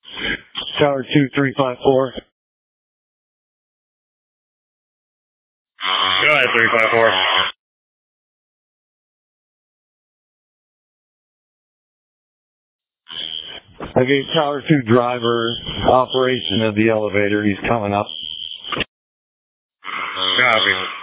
Tower 2354. Go ahead, 354. Okay, Tower 2 driver, operation of the elevator. He's coming up. Copy.